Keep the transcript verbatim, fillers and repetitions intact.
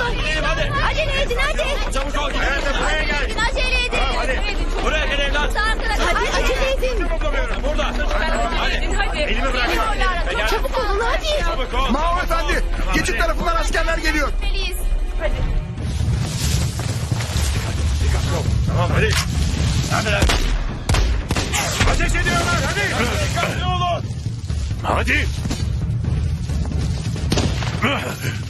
Hadi. Acele edin hadi. Çabuk ol. Nerede? Buraya gel. Edin acele edin. Hadi. Buraya gel evlat. Hadi acele edin. Burada. Hadi. Hadi. Elimi bırak. Gel. Çabuk olun hadi. Çabuk ol. Mao efendi, geçit tarafından askerler geliyor. Gitmeliyiz. Dikkatli ol. Tamam hadi. Neredeler? Ateş ediyorlar. Hadi. Dikkatli olun. Hadi.